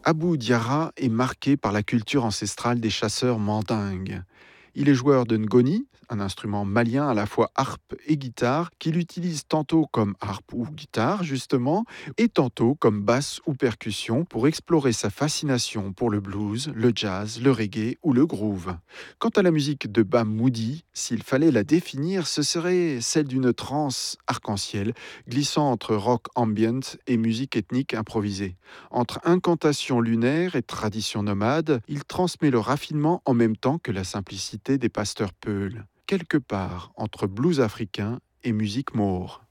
Abou Diarra est marqué par la culture ancestrale des chasseurs mandingues. Il est joueur de ngoni, un instrument malien à la fois harpe et guitare, qu'il utilise tantôt comme harpe ou guitare justement, et tantôt comme basse ou percussion pour explorer sa fascination pour le blues, le jazz, le reggae ou le groove. Quant à la musique de Bam Moody, s'il fallait la définir, ce serait celle d'une trance arc-en-ciel, glissant entre rock ambient et musique ethnique improvisée. Entre incantation lunaire et tradition nomade, il transmet le raffinement en même temps que la simplicité des pasteurs peuls, quelque part entre blues africain et musique maure.